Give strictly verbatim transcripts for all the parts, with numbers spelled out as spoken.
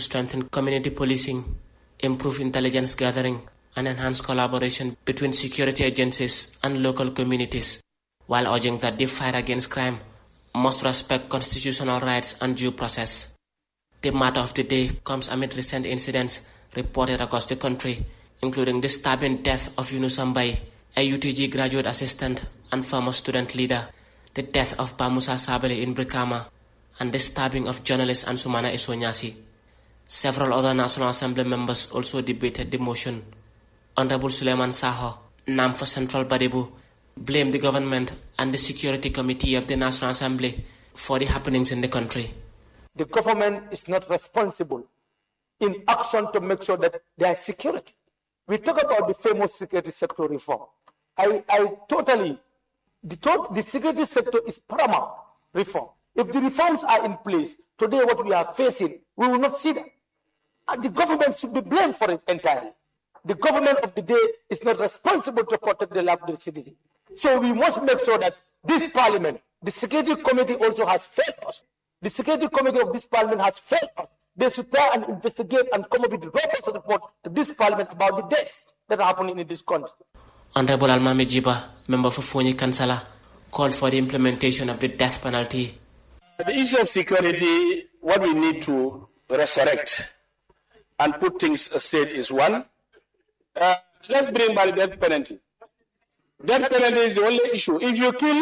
strengthen community policing, improve intelligence gathering, and enhance collaboration between security agencies and local communities, while urging that the fight against crime must respect constitutional rights and due process. The matter of the day comes amid recent incidents reported across the country, including the stabbing death of Yunus Ambai, a U T G graduate assistant and former student leader, the death of Bamusa Sabele in Brikama, and the stabbing of journalist Ansumana Isonyasi. Several other National Assembly members also debated the motion. Honorable Suleiman Saho, N A M for Central Badibu, blamed the government and the Security Committee of the National Assembly for the happenings in the country. The government is not responsible in action to make sure that there is security. We talk about the famous security sector reform. I, I totally, the, to, the security sector is paramount reform. If the reforms are in place, today what we are facing, we will not see that. And the government should be blamed for it entirely. The government of the day is not responsible to protect the life of the citizen. So we must make sure that this parliament, the security committee also has failed us. The security committee of this parliament has failed us. They should try and investigate and come up with a robust report to this parliament about the deaths that are happening in this country. Honorable Almami Jiba, member for Fonyi Kansala, called for the implementation of the death penalty. The issue of security, what we need to resurrect and put things straight is one. Uh, let's bring back the death penalty. Death penalty is the only issue. If you kill,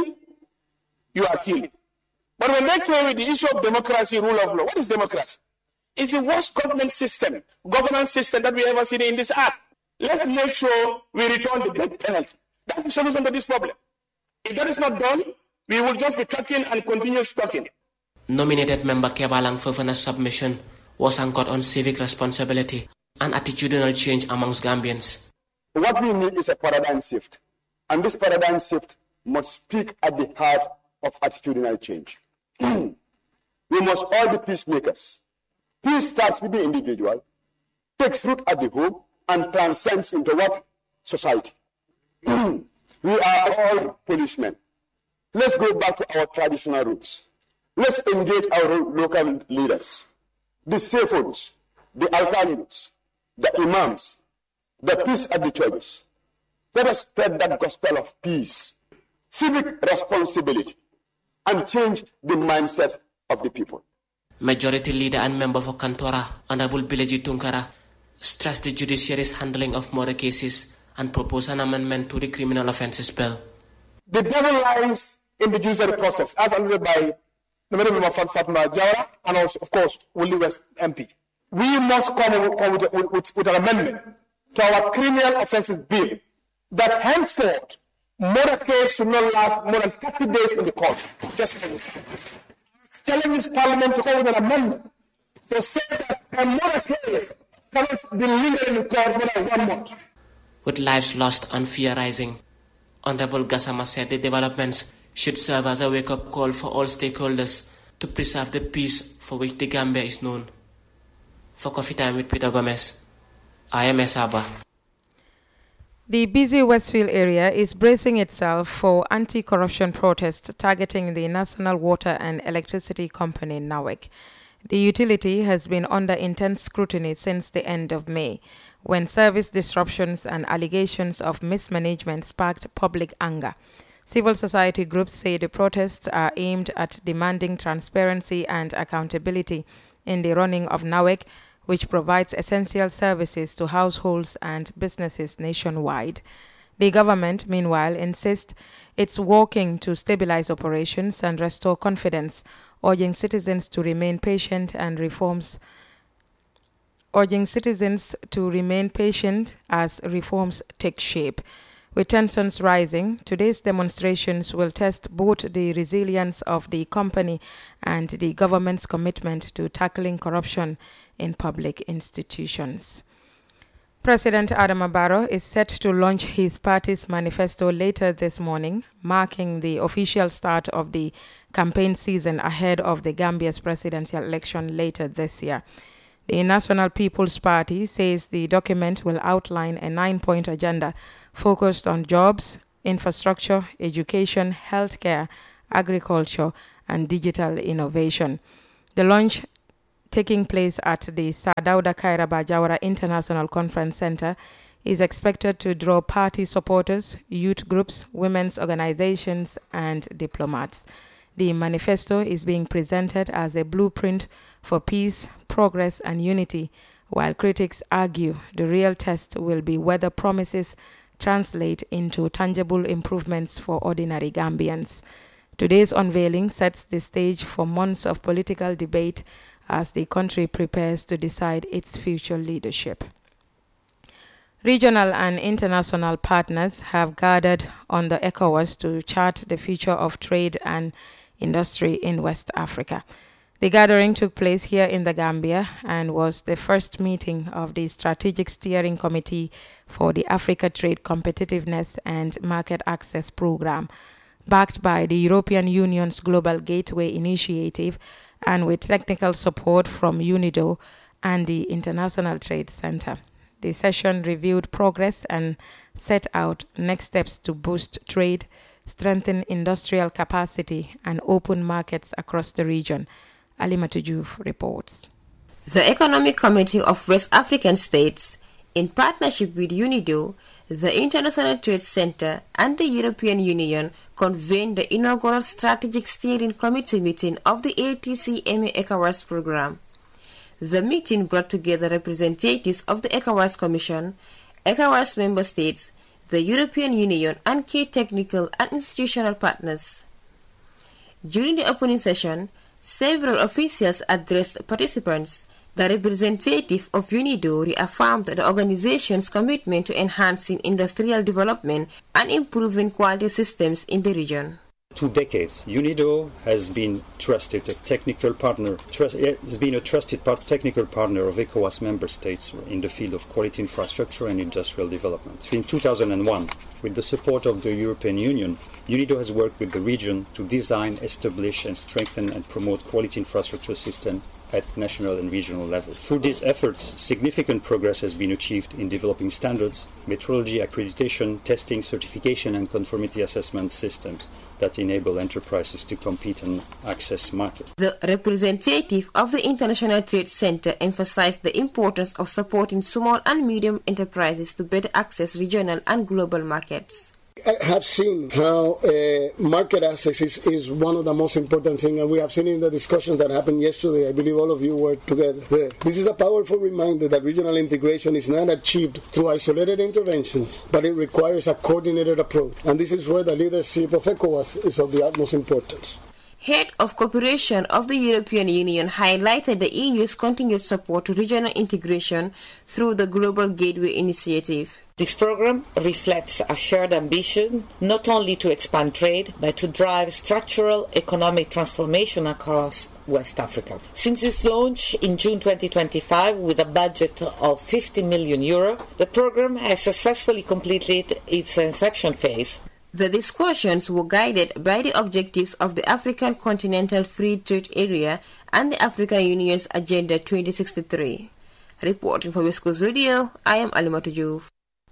you are killed. But when they came with the issue of democracy, rule of law, what is democracy? It's the worst government system, governance system that we ever seen in this earth. Let's make sure we return the death penalty. That's the solution to this problem. If that is not done, we will just be talking and continue talking. Nominated member Kebalang Fofana's submission was anchored on civic responsibility and attitudinal change amongst Gambians. What we need is a paradigm shift. And this paradigm shift must speak at the heart of attitudinal change. We must all be peacemakers. Peace starts with the individual, takes root at the home, and transcends into what? Society. We are all policemen. Let's go back to our traditional roots. Let's engage our local leaders, the Sefons, the Alcalis, the Imams, the peace at the churches. Let us spread that gospel of peace, civic responsibility, and change the mindset of the people. Majority Leader and member for Kantora, Honorable Bileji Tunkara, stressed the judiciary's handling of murder cases and proposed an amendment to the Criminal Offences Bill. The devil lies in the judiciary process, as alluded by the member for Fatma Jawara and also, of course, Woolley West M P. We must come, come with, with, with an amendment to our Criminal Offences Bill that henceforth murder case should not last more than thirty days in the court. Just for this. Challenge this parliament to come with an amendment to say that a murder case cannot be lingering in the court more than one month. With lives lost and fear rising, Honorable Gassama said the developments should serve as a wake-up call for all stakeholders to preserve the peace for which the Gambia is known. For Coffee Time with Peter Gomez, I am Esaba. The busy Westfield area is bracing itself for anti-corruption protests targeting the National Water and Electricity Company, NAWEC. The utility has been under intense scrutiny since the end of May, when service disruptions and allegations of mismanagement sparked public anger. Civil society groups say the protests are aimed at demanding transparency and accountability in the running of NAWEC, which provides essential services to households and businesses nationwide. The government, meanwhile, insists it's working to stabilize operations and restore confidence, urging citizens to remain patient and reforms urging citizens to remain patient as reforms take shape. With tensions rising, today's demonstrations will test both the resilience of the company and the government's commitment to tackling corruption in public institutions. President Adama Barrow is set to launch his party's manifesto later this morning, marking the official start of the campaign season ahead of the Gambia's presidential election later this year. The National People's Party says the document will outline a nine-point agenda focused on jobs, infrastructure, education, healthcare, agriculture, and digital innovation. The launch taking place at the Sadauda Kairaba Jawara International Conference Center, is expected to draw party supporters, youth groups, women's organizations, and diplomats. The manifesto is being presented as a blueprint for peace, progress, and unity, while critics argue the real test will be whether promises translate into tangible improvements for ordinary Gambians. Today's unveiling sets the stage for months of political debate as the country prepares to decide its future leadership. Regional and international partners have gathered on the ECOWAS to chart the future of trade and industry in West Africa. The gathering took place here in the Gambia and was the first meeting of the Strategic Steering Committee for the Africa Trade Competitiveness and Market Access Program, backed by the European Union's Global Gateway Initiative and with technical support from UNIDO and the International Trade Center. The session reviewed progress and set out next steps to boost trade, strengthen industrial capacity, and open markets across the region. Alimatu Juf reports. The Economic Committee of West African States, in partnership with UNIDO, the International Trade Center, and the European Union, convened the inaugural Strategic Steering Committee meeting of the A T C M A ECOWAS program. The meeting brought together representatives of the ECOWAS Commission, ECOWAS member states, the European Union, and key technical and institutional partners. During the opening session, several officials addressed participants. The representative of UNIDO reaffirmed the organization's commitment to enhancing industrial development and improving quality systems in the region. Two decades, UNIDO has been trusted a technical partner. Trust, has been a trusted part, technical partner of ECOWAS member states in the field of quality infrastructure and industrial development. In two thousand one, with the support of the European Union, UNIDO has worked with the region to design, establish, and strengthen and promote quality infrastructure systems at national and regional level. Through these efforts, significant progress has been achieved in developing standards, metrology, accreditation, testing, certification, and conformity assessment systems that enable enterprises to compete and access markets. The representative of the International Trade Center emphasized the importance of supporting small and medium enterprises to better access regional and global markets. I have seen how uh, market access is, is one of the most important things, and we have seen in the discussions that happened yesterday. I believe all of you were together there. This is a powerful reminder that regional integration is not achieved through isolated interventions, but it requires a coordinated approach. And this is where the leadership of ECOWAS is of the utmost importance. Head of Cooperation of the European Union highlighted the E U's continued support to regional integration through the Global Gateway Initiative. This program reflects a shared ambition not only to expand trade, but to drive structural economic transformation across West Africa. Since its launch in June twenty twenty-five with a budget of fifty million euro, the program has successfully completed its inception phase. The discussions were guided by the objectives of the African Continental Free Trade Area and the African Union's Agenda twenty sixty-three. Reporting for West Coast Radio, I am Alimatu Juf.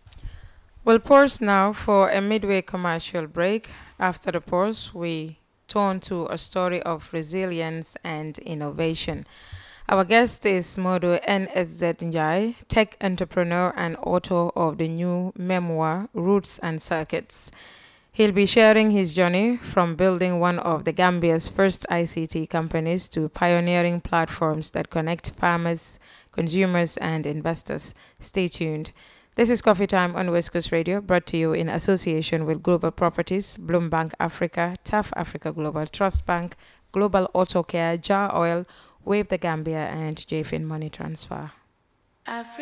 We'll pause now for a midway commercial break. After the pause, we turn to a story of resilience and innovation. Our guest is Modu N S Z Njai, tech entrepreneur and author of the new memoir, Roots and Circuits. He'll be sharing his journey from building one of the Gambia's first I C T companies to pioneering platforms that connect farmers, consumers, and investors. Stay tuned. This is Coffee Time on West Coast Radio, brought to you in association with Global Properties, Bloombank Africa, T A F Africa Global Trust Bank, Global Auto Care, Jar Oil, Wave the Gambia, and J F I N Money Transfer. Africa.